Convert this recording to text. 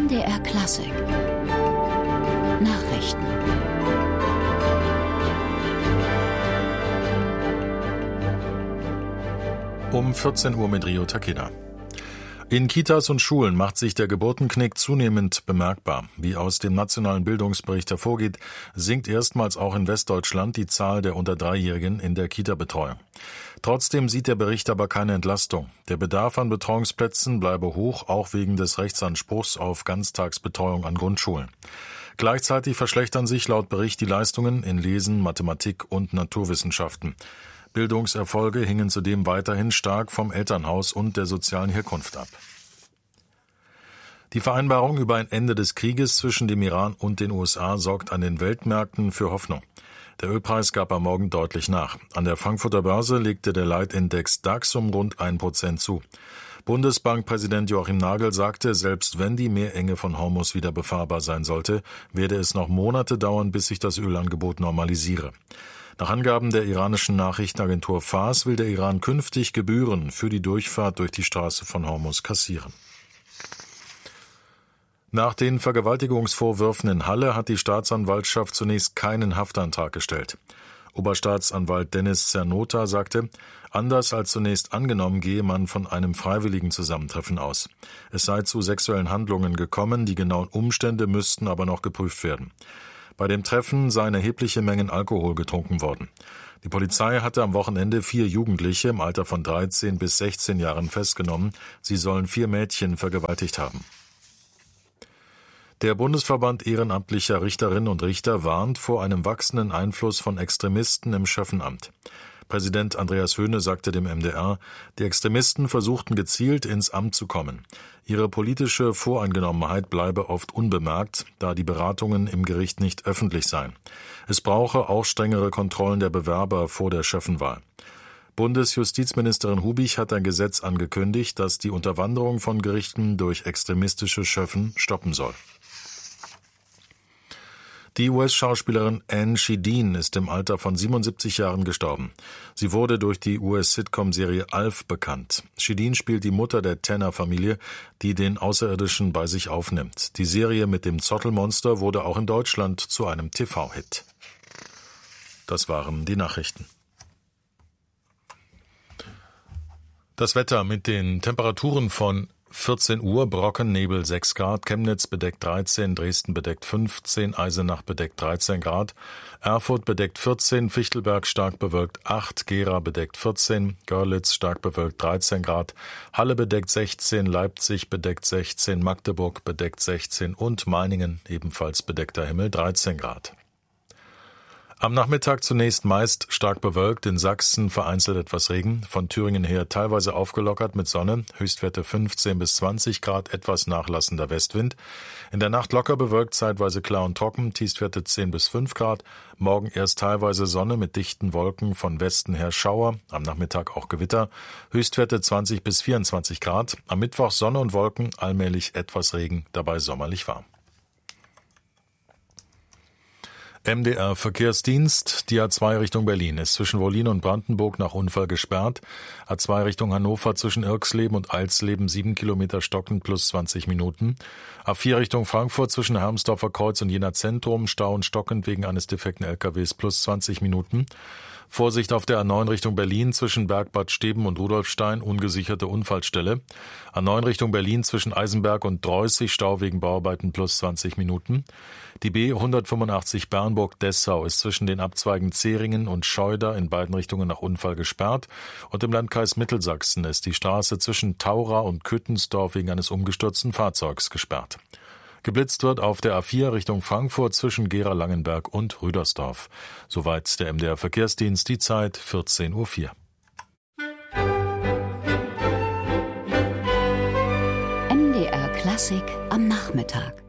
MDR Klassik Nachrichten. Um 14 Uhr mit Rio Takeda. In Kitas und Schulen macht sich der Geburtenknick zunehmend bemerkbar. Wie aus dem nationalen Bildungsbericht hervorgeht, sinkt erstmals auch in Westdeutschland die Zahl der unter 3-Jährigen in der Kita-Betreuung. Trotzdem sieht der Bericht aber keine Entlastung. Der Bedarf an Betreuungsplätzen bleibe hoch, auch wegen des Rechtsanspruchs auf Ganztagsbetreuung an Grundschulen. Gleichzeitig verschlechtern sich laut Bericht die Leistungen in Lesen, Mathematik und Naturwissenschaften. Bildungserfolge hingen zudem weiterhin stark vom Elternhaus und der sozialen Herkunft ab. Die Vereinbarung über ein Ende des Krieges zwischen dem Iran und den USA sorgt an den Weltmärkten für Hoffnung. Der Ölpreis gab am Morgen deutlich nach. An der Frankfurter Börse legte der Leitindex DAX um rund 1% zu. Bundesbankpräsident Joachim Nagel sagte, selbst wenn die Meerenge von Hormuz wieder befahrbar sein sollte, werde es noch Monate dauern, bis sich das Ölangebot normalisiere. Nach Angaben der iranischen Nachrichtenagentur Fars will der Iran künftig Gebühren für die Durchfahrt durch die Straße von Hormuz kassieren. Nach den Vergewaltigungsvorwürfen in Halle hat die Staatsanwaltschaft zunächst keinen Haftantrag gestellt. Oberstaatsanwalt Dennis Zernota sagte, anders als zunächst angenommen gehe man von einem freiwilligen Zusammentreffen aus. Es sei zu sexuellen Handlungen gekommen, die genauen Umstände müssten aber noch geprüft werden. Bei dem Treffen seien erhebliche Mengen Alkohol getrunken worden. Die Polizei hatte am Wochenende 4 Jugendliche im Alter von 13 bis 16 Jahren festgenommen. Sie sollen 4 Mädchen vergewaltigt haben. Der Bundesverband ehrenamtlicher Richterinnen und Richter warnt vor einem wachsenden Einfluss von Extremisten im Schöffenamt. Präsident Andreas Höhne sagte dem MDR, die Extremisten versuchten gezielt ins Amt zu kommen. Ihre politische Voreingenommenheit bleibe oft unbemerkt, da die Beratungen im Gericht nicht öffentlich seien. Es brauche auch strengere Kontrollen der Bewerber vor der Schöffenwahl. Bundesjustizministerin Hubich hat ein Gesetz angekündigt, das die Unterwanderung von Gerichten durch extremistische Schöffen stoppen soll. Die US-Schauspielerin Anne Shedeen ist im Alter von 77 Jahren gestorben. Sie wurde durch die US-Sitcom-Serie Alf bekannt. Shedeen spielt die Mutter der Tanner-Familie, die den Außerirdischen bei sich aufnimmt. Die Serie mit dem Zottelmonster wurde auch in Deutschland zu einem TV-Hit. Das waren die Nachrichten. Das Wetter mit den Temperaturen von 14 Uhr, Brockennebel 6 Grad, Chemnitz bedeckt 13, Dresden bedeckt 15, Eisenach bedeckt 13 Grad, Erfurt bedeckt 14, Fichtelberg stark bewölkt 8, Gera bedeckt 14, Görlitz stark bewölkt 13 Grad, Halle bedeckt 16, Leipzig bedeckt 16, Magdeburg bedeckt 16 und Meiningen ebenfalls bedeckter Himmel 13 Grad. Am Nachmittag zunächst meist stark bewölkt, in Sachsen vereinzelt etwas Regen, von Thüringen her teilweise aufgelockert mit Sonne, Höchstwerte 15 bis 20 Grad, etwas nachlassender Westwind. In der Nacht locker bewölkt, zeitweise klar und trocken, Tiefstwerte 10 bis 5 Grad, morgen erst teilweise Sonne mit dichten Wolken, von Westen her Schauer, am Nachmittag auch Gewitter, Höchstwerte 20 bis 24 Grad, am Mittwoch Sonne und Wolken, allmählich etwas Regen, dabei sommerlich warm. MDR Verkehrsdienst, die A2 Richtung Berlin ist zwischen Wollin und Brandenburg nach Unfall gesperrt. A2 Richtung Hannover zwischen Irxleben und Alsleben 7 Kilometer stockend plus 20 Minuten. A4 Richtung Frankfurt zwischen Hermsdorfer Kreuz und Jena Zentrum Stau und stockend wegen eines defekten LKWs plus 20 Minuten. Vorsicht auf der A9 Richtung Berlin zwischen Bergbad Steben und Rudolfstein, ungesicherte Unfallstelle. A9 Richtung Berlin zwischen Eisenberg und Dreußig, Stau wegen Bauarbeiten plus 20 Minuten. Die B185 Bernburg-Dessau ist zwischen den Abzweigen Zeringen und Scheuder in beiden Richtungen nach Unfall gesperrt. Und im Landkreis Mittelsachsen ist die Straße zwischen Taura und Küttensdorf wegen eines umgestürzten Fahrzeugs gesperrt. Geblitzt wird auf der A4 Richtung Frankfurt zwischen Gera-Langenberg und Rüdersdorf. Soweit der MDR Verkehrsdienst, die Zeit 14:04 Uhr. MDR Klassik am Nachmittag.